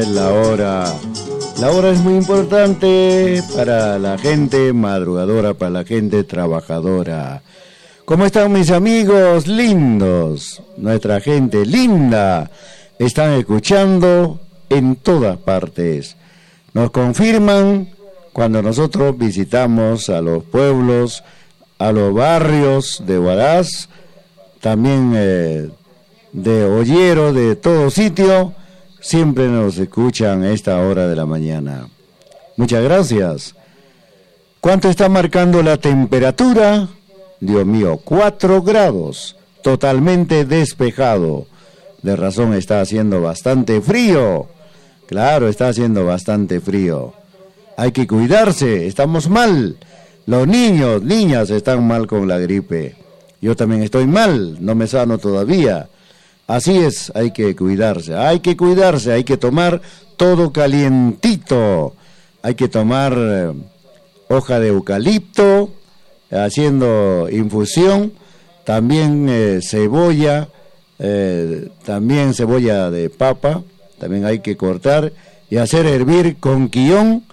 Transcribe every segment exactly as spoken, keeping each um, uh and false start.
La hora, la hora es muy importante para la gente madrugadora, para la gente trabajadora. ¿Cómo están mis amigos lindos? Nuestra gente linda. Están escuchando en todas partes. Nos confirman cuando nosotros visitamos a los pueblos, a los barrios de Huaraz, también eh, de Ollero, de todo sitio. Siempre nos escuchan a esta hora de la mañana. Muchas gracias. ¿Cuánto está marcando la temperatura? Dios mío, cuatro grados, totalmente despejado. De razón está haciendo bastante frío. Claro, está haciendo bastante frío. Hay que cuidarse, estamos mal. Los niños, niñas están mal con la gripe. Yo también estoy mal, no me sano todavía. Así es, hay que cuidarse, hay que cuidarse, hay que tomar todo calientito, hay que tomar eh, hoja de eucalipto, haciendo infusión, también eh, cebolla, eh, también cebolla de papa, también hay que cortar y hacer hervir con quión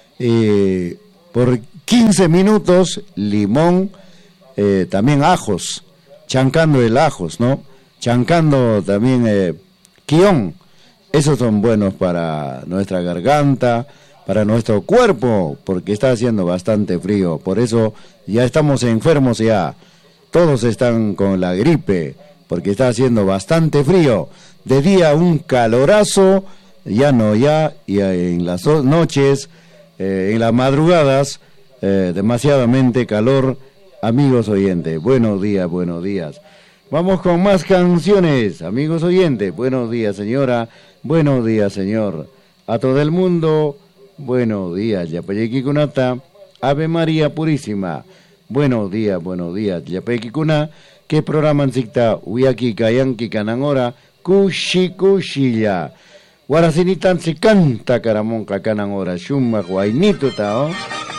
eh, por quince minutos, limón, eh, también ajos, chancando el ajos, ¿no? Chancando también eh, quión. Esos son buenos para nuestra garganta, para nuestro cuerpo, porque está haciendo bastante frío. Por eso ya estamos enfermos ya. Todos están con la gripe, porque está haciendo bastante frío. De día un calorazo, ya no ya, y en las noches, eh, en las madrugadas, eh, demasiadamente calor. Amigos oyentes, buenos días, buenos días. Vamos con más canciones, amigos oyentes. Buenos días, señora. Buenos días, señor. A todo el mundo, buenos días. Yapayequikunata, Ave María Purísima. Buenos días, buenos días. Yapayekikuna, que programan sikta Uyaki Kayanki Kanangora, Kushi Kushilla. Guarasinitan se canta Caramonca Kanangora, Shumma Guainito Tao.